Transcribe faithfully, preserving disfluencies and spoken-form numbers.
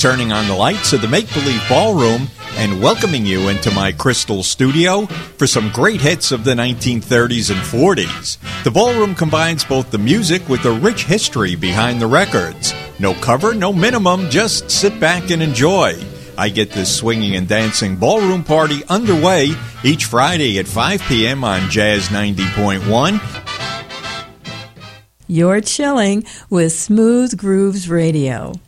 turning on the lights of the Make Believe Ballroom and welcoming you into my crystal studio for some great hits of the nineteen thirties and forties. The ballroom combines both the music with the rich history behind the records. No cover, no minimum, just sit back and enjoy. I get this swinging and dancing ballroom party underway each Friday at five p.m. on Jazz ninety point one. You're chilling with Smooth Grooves Radio.